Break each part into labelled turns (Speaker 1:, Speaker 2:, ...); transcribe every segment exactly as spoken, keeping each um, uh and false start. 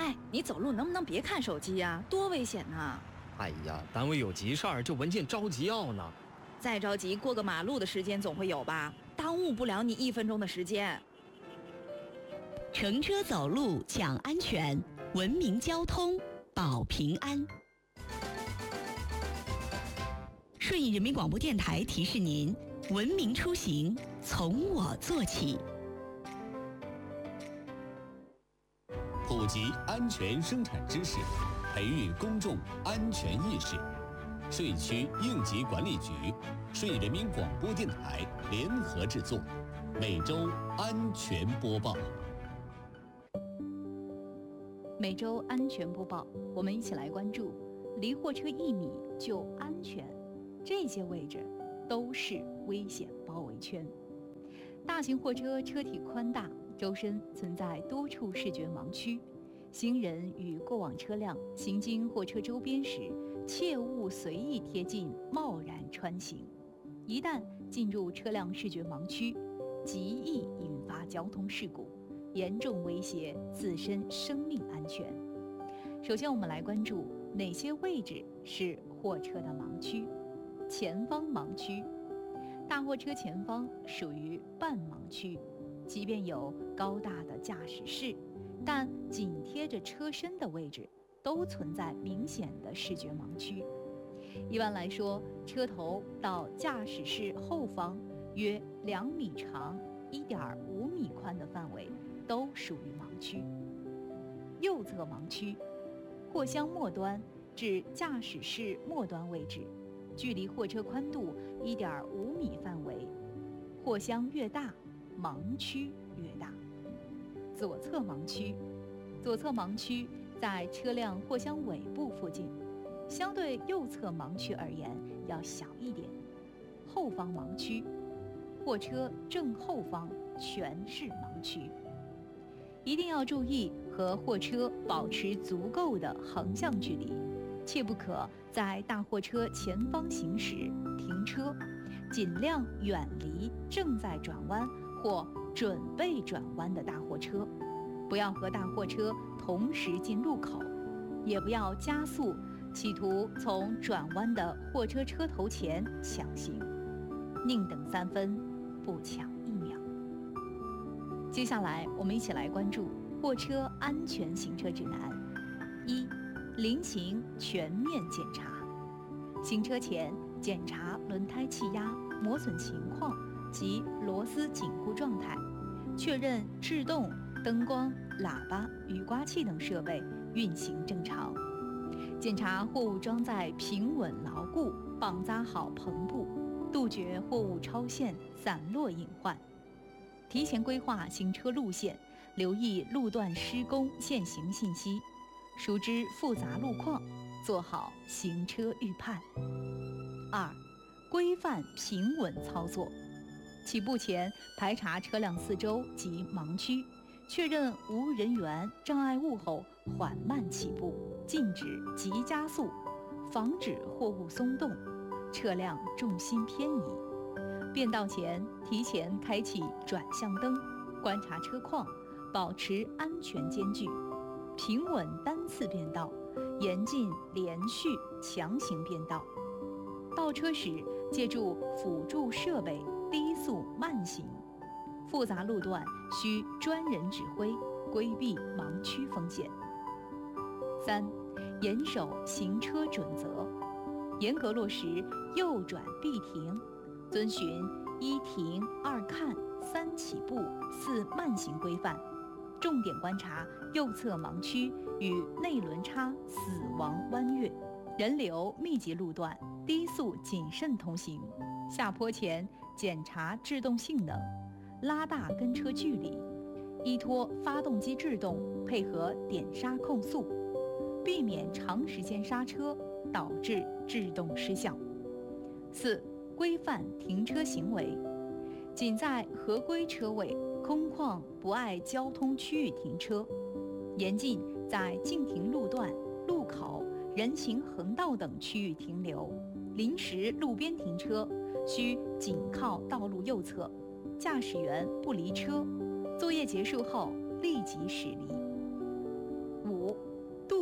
Speaker 1: 哎，你走路能不能别看手机呀？多危险呐！
Speaker 2: 哎呀，单位有急事儿，这文件着急要呢。
Speaker 1: 再着急，过个马路的时间总会有吧？耽误不了你一分钟的时间。
Speaker 3: 乘车走路讲安全，文明交通保平安。顺义人民广播电台提示您：文明出行从我做起。
Speaker 4: 普及安全生产知识，培育公众安全意识。顺义区应急管理局、顺义人民广播电台联合制作，每周安全播报。
Speaker 5: 每周安全播报，我们一起来关注：离货车一米就安全，这些位置都是危险包围圈。大型货车车体宽大，周身存在多处视觉盲区，行人与过往车辆行经货车周边时，切勿随意贴近，贸然穿行。一旦进入车辆视觉盲区，极易引发交通事故，严重威胁自身生命安全。首先，我们来关注哪些位置是货车的盲区。前方盲区，大货车前方属于半盲区，即便有高大的驾驶室，但紧贴着车身的位置都存在明显的视觉盲区。一般来说，车头到驾驶室后方约两米长、一点五米宽的范围都属于盲区。右侧盲区，货箱末端至驾驶室末端位置，距离货车宽度一点五米范围，货箱越大，盲区越大。左侧盲区，左侧盲区在车辆货箱尾部附近，相对右侧盲区而言要小一点。后方盲区，货车正后方全是盲区。一定要注意和货车保持足够的横向距离，切不可在大货车前方行驶停车，尽量远离正在转弯或准备转弯的大货车，不要和大货车同时进路口，也不要加速企图从转弯的货车车头前抢行，宁等三分，不抢一秒。接下来，我们一起来关注货车安全行车指南。一、临行全面检查。行车前检查轮胎气压、磨损情况及螺丝紧固状态，确认制动、灯光、喇叭、雨刮器等设备运行正常。检查货物装载平稳牢固，绑扎好篷布，杜绝货物超限、散落隐患。提前规划行车路线，留意路段施工限行信息，熟知复杂路况，做好行车预判。二、规范平稳操作。起步前排查车辆四周及盲区，确认无人员障碍物后缓慢起步，禁止急加速，防止货物松动，车辆重心偏移。变道前提前开启转向灯，观察车况，保持安全间距，平稳单次变道，严禁连续强行变道。倒车时借助辅助设备低速慢行，复杂路段需专人指挥，规避盲区风险。三、严守行车准则，严格落实右转必停，遵循一停、二看、三起步、四慢行规范，重点观察右侧盲区与内轮差死亡弯月，人流密集路段低速谨慎通行，下坡前检查制动性能，拉大跟车距离，依托发动机制动，配合点刹控速，避免长时间刹车导致制动失效。四、规范停车行为，仅在合规车位、空旷不碍交通区域停车，严禁在禁停路段、路口、人行横道等区域停留。临时路边停车需紧靠道路右侧，驾驶员不离车，作业结束后立即驶离。五、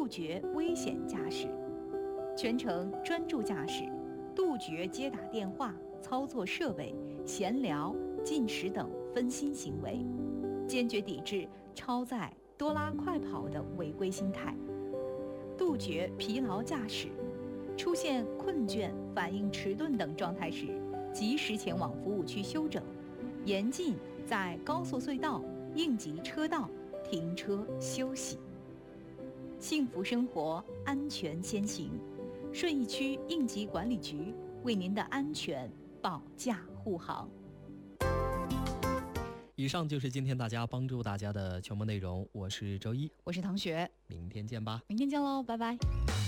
Speaker 5: 绝危险驾驶，全程专注驾驶，杜绝接打电话、操作设备、闲聊、进食等分心行为，坚决抵制超载、多拉快跑的违规心态，杜绝疲劳驾驶，出现困倦、反应迟钝等状态时，及时前往服务区休整，严禁在高速隧道、应急车道停车休息。幸福生活，安全先行。顺义区应急管理局为您的安全保驾护航。
Speaker 2: 以上就是今天大家帮助大家的全部内容，我是周一，
Speaker 5: 我是唐雪，
Speaker 2: 明天见吧。
Speaker 5: 明天见喽，拜拜。